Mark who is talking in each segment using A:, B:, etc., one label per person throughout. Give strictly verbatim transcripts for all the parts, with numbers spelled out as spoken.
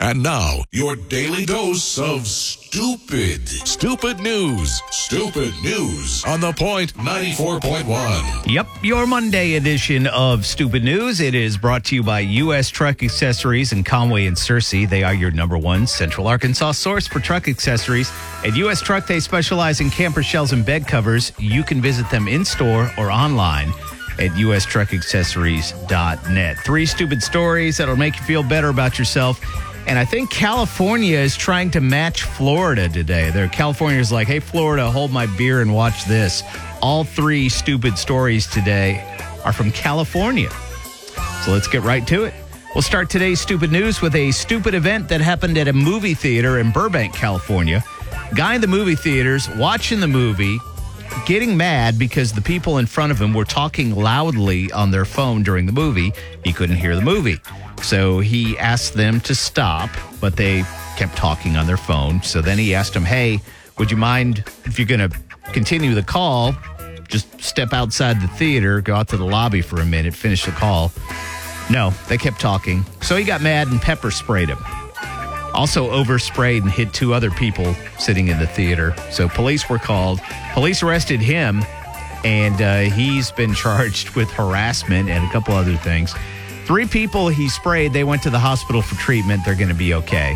A: And now, your daily dose of stupid. Stupid news. Stupid news on The Point ninety-four point one.
B: Yep, your Monday edition of Stupid News. It is brought to you by U S Truck Accessories in Conway and Searcy. They are your number one Central Arkansas source for truck accessories. At U S Truck, they specialize in camper shells and bed covers. You can visit them in-store or online at u s truck accessories dot net. Three stupid stories that'll make you feel better about yourself. And I think California is trying to match Florida today. There, California's like, hey, Florida, hold my beer and watch this. All three stupid stories today are from California. So let's get right to it. We'll start today's stupid news with a stupid event that happened at a movie theater in Burbank, California. Guy in the movie theaters watching the movie, getting mad because the people in front of him were talking loudly on their phone during the movie. He couldn't hear the movie. So he asked them to stop, but they kept talking on their phone. So then he asked them, hey, would you mind if you're going to continue the call, just step outside the theater, go out to the lobby for a minute, finish the call. No, they kept talking. So he got mad and pepper sprayed him. Also oversprayed and hit two other people sitting in the theater. So police were called. Police arrested him, and uh, he's been charged with harassment and a couple other things. Three people he sprayed, they went to the hospital for treatment. They're going to be okay.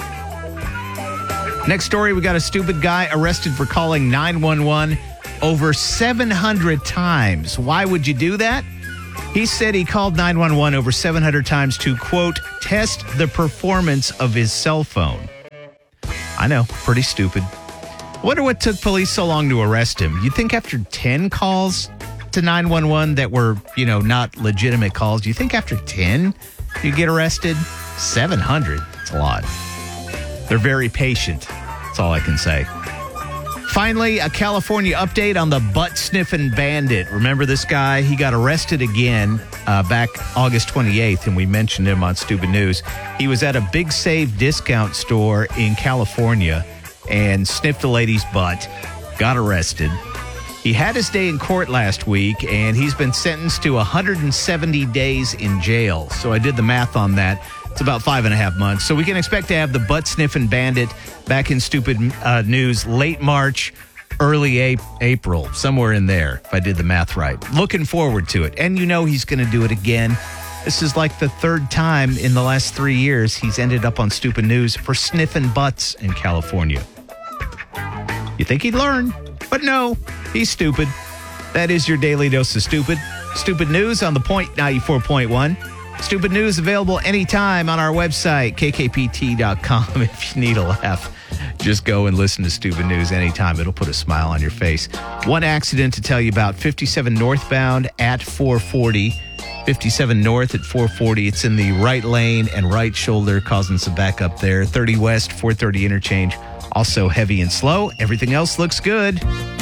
B: Next story, we got a stupid guy arrested for calling nine one one over seven hundred times. Why would you do that? He said he called nine one one over seven hundred times to, quote, test the performance of his cell phone. I know, pretty stupid. Wonder what took police so long to arrest him. You'd think after ten calls to nine one one that were, you know, not legitimate calls, you think after ten you get arrested? seven hundred, it's a lot. They're very patient. That's all I can say. Finally, a California update on the butt-sniffing bandit. Remember this guy? He got arrested again uh, back August twenty-eighth, and we mentioned him on Stupid News. He was at a Big Save discount store in California and sniffed a lady's butt, got arrested. He had his day in court last week, and he's been sentenced to one hundred seventy days in jail. So I did the math on that. It's about five and a half months. So we can expect to have the butt-sniffing bandit back in Stupid uh, News late March, early a- April, somewhere in there, if I did the math right. Looking forward to it. And you know he's going to do it again. This is like the third time in the last three years he's ended up on Stupid News for sniffing butts in California. You think he'd learn, but no, he's stupid. That is your daily dose of stupid. Stupid News on The Point ninety-four point one. Stupid News available anytime on our website, k k p t dot com. If you need a laugh, just go and listen to Stupid News anytime. It'll put a smile on your face. One accident to tell you about, fifty-seven northbound at four forty. fifty-seven north at four forty. It's in the right lane and right shoulder, causing some backup there. thirty west, four thirty interchange. Also heavy and slow. Everything else looks good.